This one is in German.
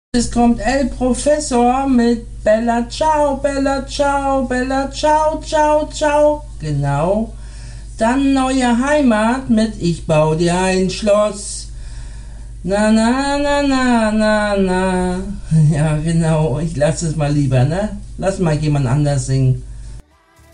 Es kommt El Professor mit Bella Ciao, Bella Ciao, Bella Ciao, Ciao, Ciao. Genau. Dann neue Heimat mit Ich bau dir ein Schloss. Na, na, na, na, na, na. Ja, genau. Ich lasse es mal lieber, ne? Lass mal jemand anders singen.